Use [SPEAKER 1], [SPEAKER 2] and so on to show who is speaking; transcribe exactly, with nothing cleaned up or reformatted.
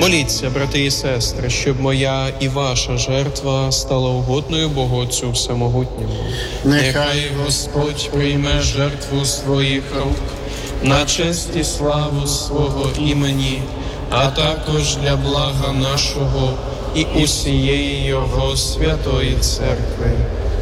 [SPEAKER 1] Моліться, брати і сестри, щоб моя і ваша жертва стала угодною Богу Отцю Всемогутньому. Нехай Господь прийме жертву своїх рук на честь і славу свого імені, а також для блага нашого і усієї Його святої Церкви.